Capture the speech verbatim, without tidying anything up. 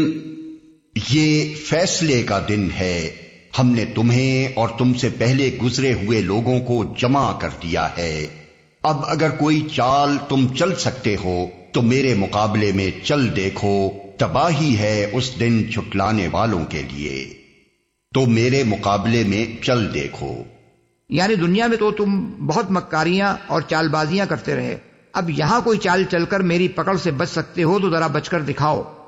ये फैसले का दिन है, हमने तुम्हें और तुमसे पहले गुजरे हुए लोगों को जमा कर दिया है। अब अगर कोई चाल तुम चल सकते हो तो मेरे मुकाबले में चल देखो, तबाही है उस दिन झुटलाने वालों के लिए। तो मेरे मुकाबले में चल देखो। यानी दुनिया में तो तुम बहुत मक्कारियां और चालबाजियां करते रहे, अब यहां कोई चाल चलकर मेरी पकड़ से बच सकते हो तो जरा बचकर दिखाओ।